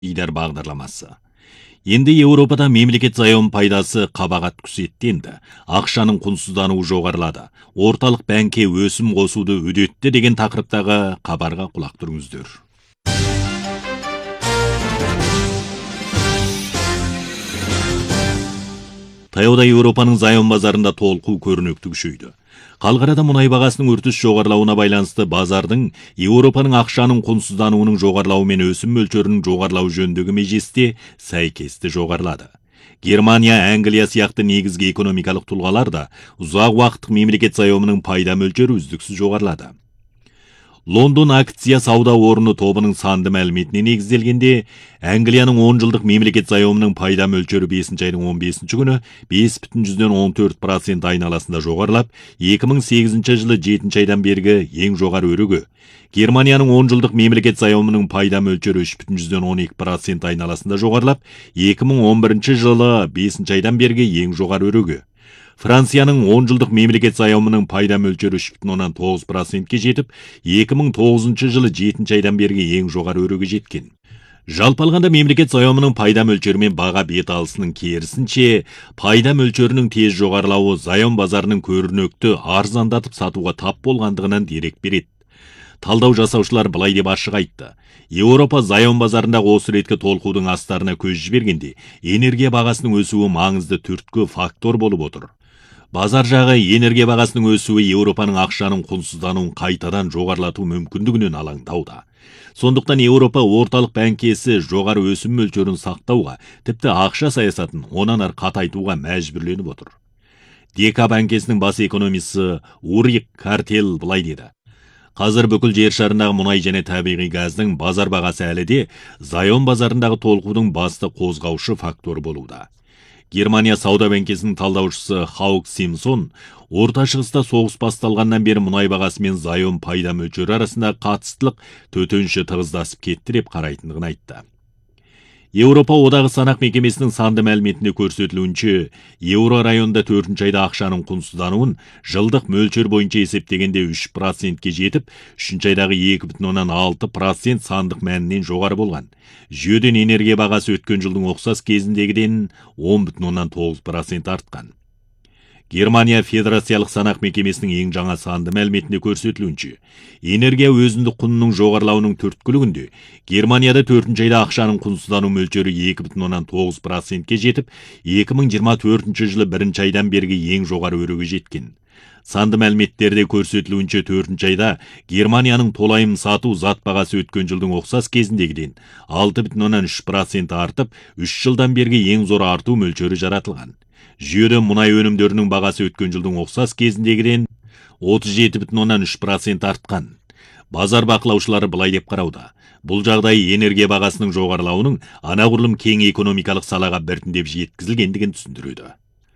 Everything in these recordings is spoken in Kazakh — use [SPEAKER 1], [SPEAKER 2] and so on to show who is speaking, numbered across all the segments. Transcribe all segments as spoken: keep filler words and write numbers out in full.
[SPEAKER 1] Идар бағдарламасы. Енді Еуропада мемлекет заем пайдасы қабағат күсеттенді. Ақшаның құнсыздануы жоғарылады. Орталық бәнке өсім қосуды үдетті деген тақырыптағы хабарға құлақ түріңіздер. Таяуда Еуропаның заем базарында толқу көрнекті күшейді. Қалғарада мұнай бағасының үрдіс жоғарылауына байланысты базардың Еуропаның ақшаның құнсыздануының жоғарылауы мен өсім мөлшерінің жоғарылауы жөніндегі межесте сәйкесті жоғарылады. Германия, Англия сияқты негізгі экономикалық тұлғалар да ұзақ уақыттық мемлекет заемының пайда мөлшері үздіксіз жоғарылады. Лондон акция сауда орны тобының санды мәліметіне негізделгенде, Англияның он жылдық мемлекет заемының пайда мөлшері бесінші айдың он бесінші күні бес бүтін жүзден он төрт процент айналасында жоғарылап, екі мың сегізінші жылы жетінші айдан бергі ең жоғары өрігі. Германияның он жылдық мемлекет заемының пайда мөлшері үш бүтін жүзден он екі процент айналасында жоғарылап, екі мың он бірінші жылы бесінші айдан бергі ең жоғары өрігі. Францияның он жылдық мемлекет заемының пайда мөлшері үш бүтін оннан тоғыз процентке жетіп, екі мың тоғызыншы жылы жетінші айдан бергі ең жоғары өрігі жеткен. Жалпы алғанда мемлекет заемының пайда мөлшерімен баға бет алысының керісінше, пайда мөлшерінің тез жоғарылауы заем базарының көрнекті арзандатып сатуға тап болғандығынан дерек береді. Талдау жасаушылар былай деп ашық айтты. Еуропа заем базарындағы осы реткі толқудың астарына көз жібергенде, энергия бағасының өсуі маңызды түрткі фактор болып отыр. Базар жағы энергия бағасының өсуі Еуропаның ақшаның құнсыздануын қайтадан жоғарылату мүмкіндігінен алаңдауда. Сондықтан Еуропа орталық бәнкесі жоғары өсім мөлшерін сақтауға, тіпті ақша саясатын онан ары қатайтуға мәжбүрленіп отыр. ДК бәнкесінің бас экономисі Урик Картел былай деді. Қазір бүкіл жер шарындағы мұнай және табиғи газдың базар бағасы әлі де заем базарындағы толқудың басты қозғаушы фактор болуда. Германия сауда бәнкесінің талдаушысы Хаук Симсон Орта Шығыста соғыс басталғаннан бері мұнай бағасы мен заем пайда мөлшері арасында қатыстылық төтенше тығыздасып кетті деп қарайтындығын айтты. Еуропа одағы санақ мекемесінің санды мәліметінде көрсетілуінше, еуро районында төртінші айда ақшаның құнсыздануын жылдық мөлшер бойынша есептегенде үш процентке жетіп, үшінші айдағы екі бүтін оннан алты процент сандық мәнінен жоғары болған. Жүйеден энергия бағасы өткен жылдың ұқсас кезіндегіден он бүтін оннан тоғыз процент артқан. Германия федерациялық санақ мекемесінің ең жаңа санды мәліметінде көрсетілуінше, энергия өзіндік құнының жоғарылауының түрткілігінде Германияда төртінші айда ақшаның құнсыздану мөлшері екі бүтін оннан тоғыз процентке жетіп, екі мың жиырма төртінші жылы бірінші айдан бергі ең жоғары өріге жеткен. Санды мәліметтерде көрсетілуінше төртінші айда Германияның толайым сату зат бағасы өткен жылдың ұқсас кезіндегіден алты бүтін оннан үш процент артып, үш жылдан бергі ең зор арту мөлшері жаратылған. Жүйеде мұнай өнімдерінің бағасы өткен жылдың ұқсас кезіндегіден отыз жеті бүтін оннан үш процент артқан. Базар бақылаушылары былай деп қарауда. Бұл жағдай энергия бағасының жоғарылауының анағұрлым кең экономикалық салаға біртіндеп жеткізілгендігін түсіндіреді.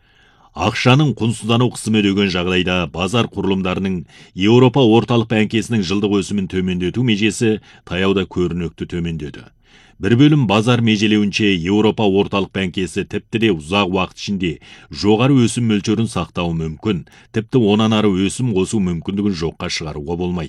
[SPEAKER 1] Ақшаның құнсыздану қысымы өдеген жағдайда базар құрылымдарының Еуропа орталық бәнкесінің жылдық өсімін төмендету межесі таяуда көрнекті төмендеді. Бір бөлім базар межелеуінше Еуропа орталық бәнкесі тіпті де ұзақ уақыт ішінде жоғары өсім мөлшерін сақтауы мүмкін, тіпті онан ары өсім қосу мүмкіндігін жоққа шығаруға болмайды.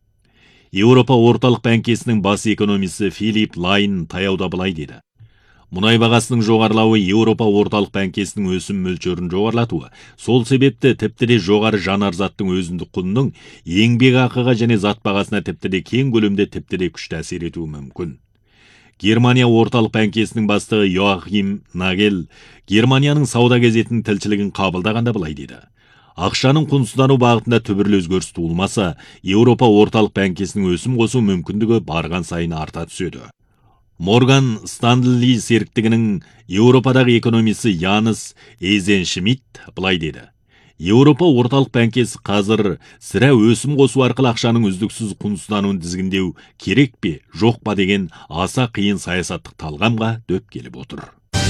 [SPEAKER 1] Еуропа орталық бәнкесінің бас экономисі Филипп Лайн таяуда былай деді. Мұнай бағасының жоғарылауы Еуропа орталық бәнкесінің өсім мөлшерін жоғарлатуы, сол себепті тіпті де жоғары жанар заттың өзіндік құнының еңбек ақыға және зат бағасына тіпті де кең көлемде тіпті де күшті әсер етуі мүмкін. Германия орталық бәнкесінің бастығы Йоахим Нагел Германияның сауда газетінің тілшілігін қабылдағанда былай деді. Ақшаның құнсыздану бағытында түбірлі өзгеріс туылмаса, Еуропа орталық бәнкесінің өсім қосу мүмкіндігі барған сайын арта түседі. Морган Станлли серіктігінің Еуропадағы экономисі Янис Эйзеншмидт былай деді. Еуропа орталық бәнкесі қазір сірә өсім қосу арқылы ақшаның үздіксіз құнсыздануын тізгіндеу керек пе, жоқ па деген аса қиын саясаттық талғамға дөп келіп отыр.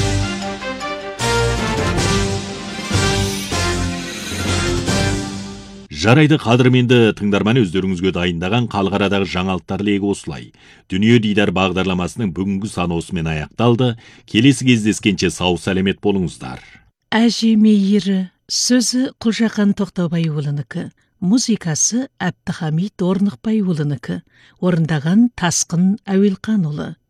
[SPEAKER 1] Жарайды, қадірменді тыңдарман, өздеріңізге дайындаған қалғарадағы жаңалықтар легі осылай. Дүние дидар бағдарламасының бүгінгі саны осымен аяқталды. Келесі кездескенше сау сәлемет болыңыздар.
[SPEAKER 2] Әже мейірі, сөзі Құлжақан Тоқтаубайұлынікі, музыкасы Әбдіхамит Орнықбайұлынікі, орындаған Тасқын Әуелқанұлы.